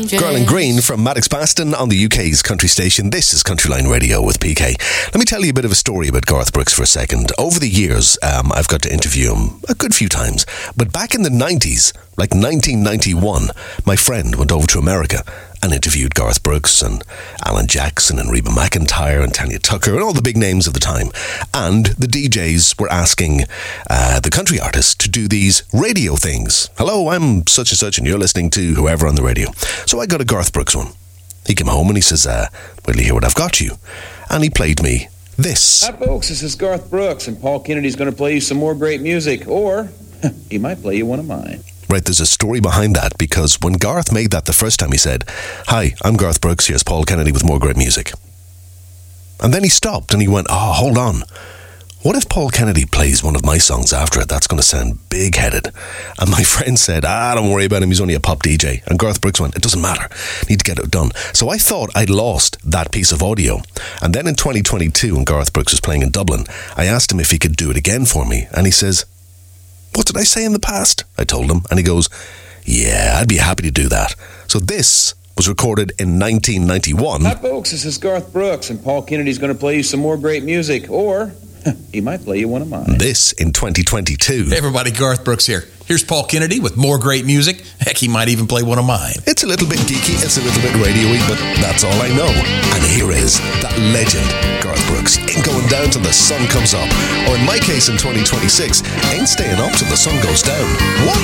changes. Girl in Green from Maddox Baston on the UK's country station. This is Countryline Radio with PK. Let me tell you a bit of a story about Garth Brooks for a second. Over the years, I've got to interview him a good few times. But back in the 90s, like 1991, my friend went over to America and interviewed Garth Brooks and Alan Jackson and Reba McEntire and Tanya Tucker and all the big names of the time. And the DJs were asking the country artists to do these radio things. Hello, I'm such and such and you're listening to whoever on the radio. So I got a Garth Brooks one. He came home and he says, well, you hear what I've got you. And he played me this. Hi folks, this is Garth Brooks and Paul Kennedy's going to play you some more great music, or he might play you one of mine. Right, there's a story behind that, because when Garth made that the first time, he said, "Hi, I'm Garth Brooks, here's Paul Kennedy with more great music." And then he stopped and he went, "Oh, hold on. What if Paul Kennedy plays one of my songs after it? That's going to sound big-headed." And my friend said, don't worry about him, he's only a pop DJ. And Garth Brooks went, "It doesn't matter, need to get it done." So I thought I'd lost that piece of audio. And then in 2022, when Garth Brooks was playing in Dublin, I asked him if he could do it again for me. And he says, "What did I say in the past?" I told him, and he goes, "Yeah, I'd be happy to do that." So this was recorded in 1991. Hi folks, this is Garth Brooks and Paul Kennedy's going to play you some more great music, or he might play you one of mine. This in 2022. Hey everybody, Garth Brooks here. Here's Paul Kennedy with more great music. Heck, he might even play one of mine. It's a little bit geeky, it's a little bit radio-y, but that's all I know. And here is that legend, Garth Brooks. Ain't going down till the sun comes up. Or in my case in 2026, ain't staying up till the sun goes down. What?